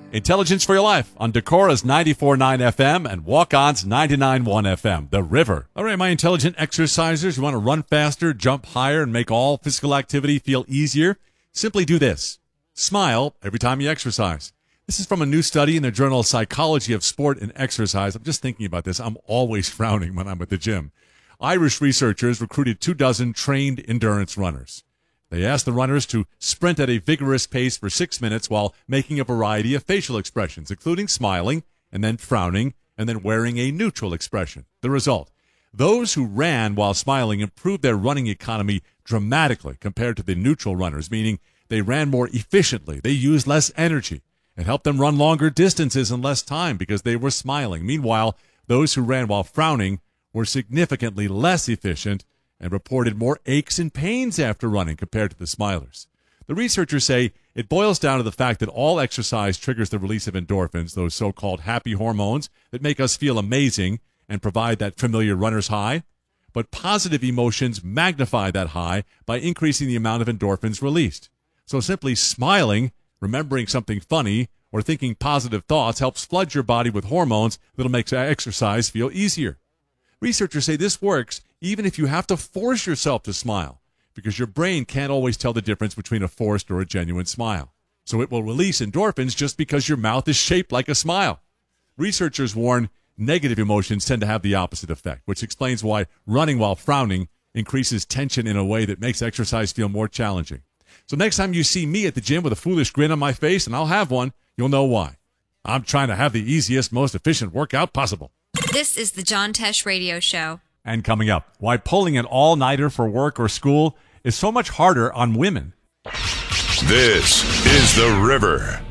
Intelligence for Your Life on Decora's 94.9 FM and Walk-On's 99.1 FM, The River. All right, my intelligent exercisers, you want to run faster, jump higher, and make all physical activity feel easier? Simply do this. Smile every time you exercise. This is from a new study in the journal Psychology of Sport and Exercise. I'm just thinking about this. I'm always frowning when I'm at the gym. Irish researchers recruited 24 trained endurance runners. They asked the runners to sprint at a vigorous pace for 6 minutes while making a variety of facial expressions, including smiling and then frowning and then wearing a neutral expression. The result, those who ran while smiling improved their running economy dramatically compared to the neutral runners, meaning they ran more efficiently, they used less energy. It helped them run longer distances in less time because they were smiling. Meanwhile, those who ran while frowning were significantly less efficient and reported more aches and pains after running compared to the smilers. The researchers say it boils down to the fact that all exercise triggers the release of endorphins, those so-called happy hormones that make us feel amazing and provide that familiar runner's high. But positive emotions magnify that high by increasing the amount of endorphins released. So simply smiling, remembering something funny, or thinking positive thoughts helps flood your body with hormones that'll make exercise feel easier. Researchers say this works even if you have to force yourself to smile, because your brain can't always tell the difference between a forced or a genuine smile. So it will release endorphins just because your mouth is shaped like a smile. Researchers warn negative emotions tend to have the opposite effect, which explains why running while frowning increases tension in a way that makes exercise feel more challenging. So next time you see me at the gym with a foolish grin on my face, and I'll have one, you'll know why. I'm trying to have the easiest, most efficient workout possible. This is the John Tesh Radio Show. And coming up, why pulling an all-nighter for work or school is so much harder on women. This is The River.